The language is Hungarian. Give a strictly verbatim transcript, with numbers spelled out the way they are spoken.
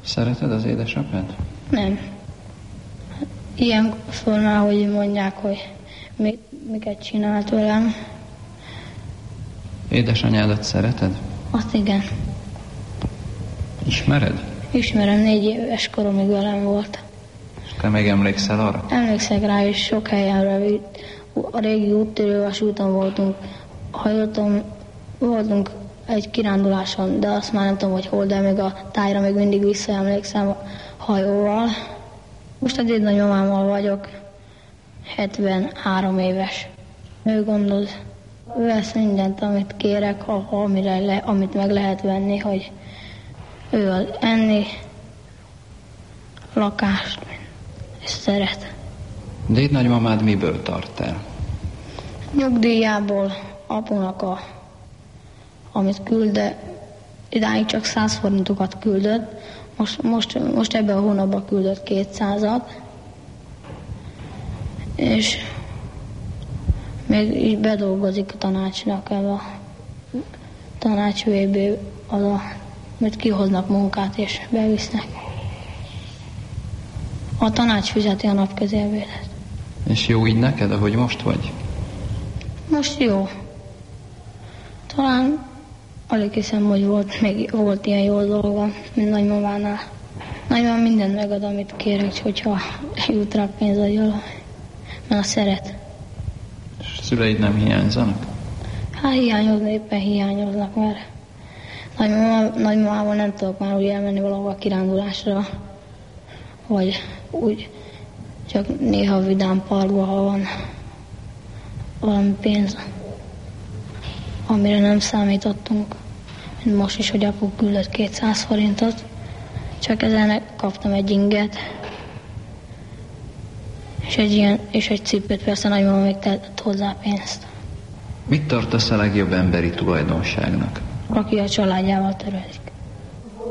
Szereted az édesapád? Nem. Ilyen formán, hogy mondják, hogy mi, miket csinált velem. Édesanyádat szereted? Azt igen. Ismered? Ismerem, négy éves koromig velem volt. És te még emlékszel arra? Emlékszek rá, és sok helyen vitt. A régi úttörővasúton voltunk, hajóton voltunk egy kiránduláson, de azt már nem tudom, hogy hol, de még a tájra még mindig visszaemlékszem a hajóval. Most a dédnagymamámmal vagyok, hetvenhárom éves. Ő gondol, ő vesz mindent, amit kérek, amire le, amit meg lehet venni, hogy ő az enni, lakást, és szeret. Dédnagymamád miből tart el? Nyugdíjából apunak a, amit küld, de idáig csak száz forintokat küldött, most, most, most ebben a hónapban küldött kétszázat, és még így bedolgozik a tanácsnak, ez a tanács vé bé, az a, amit kihoznak munkát és bevisznek. A tanács fizeti a napközélbélet. És jó így neked, ahogy most vagy? Most jó. Talán alig hiszem, hogy volt, még volt ilyen jó dolga, mint nagymamánál. Nagymamám mindent megad, amit kérek, hogyha jut rá pénz a jól, mert szeret. És szüleid nem hiányzanak? Hát hiányozni, éppen hiányoznak, mert nagymamával, nagymamával nem tudok már úgy elmenni valahova kirándulásra, vagy úgy csak néha vidám parkba, ha van valami pénz, amire nem számítottunk. Mint most is, hogy apu küldött kétszáz forintot, csak ezen kaptam egy inget, és egy, ilyen, és egy cipőt, persze nagymama még tett hozzá pénzt. Mit tartasz a legjobb emberi tulajdonságnak? Aki a családjával törődik.